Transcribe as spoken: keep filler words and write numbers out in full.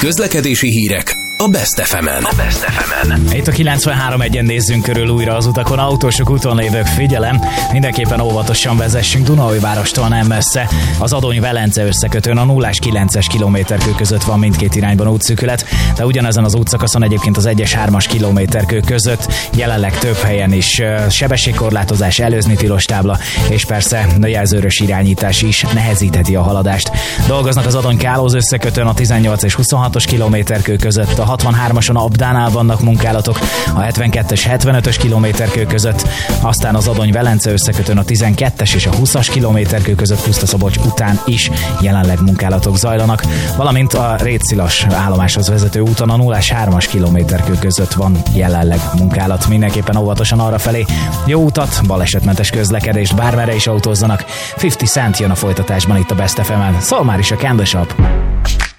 Közlekedési hírek a Best ef emen. A Best ef emen. Itt a kilencvenhárom egyen nézzünk körül újra az utakon. Autósok, úton lévők, figyelem! Mindenképpen óvatosan vezessünk Dunaújvárostól nem messze. Az Adony-Velence összekötőn a nulla kilences kilométerkő között van mindkét irányban útszűkület, de ugyanezen az útszakaszon egyébként az egyes hármas kilométerkő között jelenleg több helyen is sebességkorlátozás, előzni tilos tábla, és persze a jelzőrös irányítás is nehezítheti a haladást. Dolgoznak az Adony-Kálóz összekötőn a tizennyolc és huszonhatos kilométerkő között, a hatvanhármason Abdánál vannak munkálatok, a hetvenkettes hetvenötös kilométerkő között, aztán az Adony-Velence összekötőn a tizenkettes és a húszas kilométerkő között Pusztaszobocs után is jelenleg munkálatok zajlanak, valamint a Rétszilas állomáshoz vezető úton a nulla hármas kilométerkő között van jelenleg munkálat. Mindenképpen óvatosan arra felé. Jó utat, balesetmentes közlekedést, bármerre is autózzanak. ötven Cent jön a folytatásban itt a Best ef emen. Szól már is a Candy Shop.